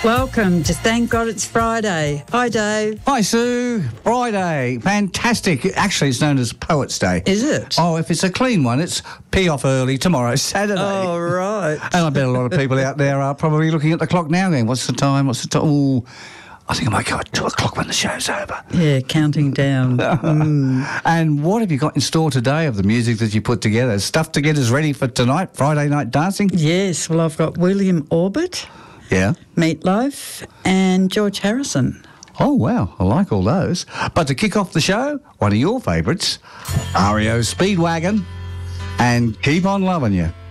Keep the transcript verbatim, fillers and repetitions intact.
Welcome to Thank God It's Friday. Hi, Dave. Hi, Sue. Friday. Fantastic. Actually, it's known as Poets' Day. Is it? Oh, if it's a clean one, it's pee off early tomorrow, Saturday. Oh, right. And I bet a lot of people out there are probably looking at the clock now going, what's the time? What's the time? Oh, I think I might go at two o'clock when the show's over. Yeah, counting down. mm. And what have you got in store today of the music that you put together? Stuff to get us ready for tonight, Friday night dancing? Yes, well, I've got William Orbit, Yeah. Meatloaf, and George Harrison. Oh, wow. I like all those. But to kick off the show, one of your favourites, R E O Speedwagon and Keep On Loving You.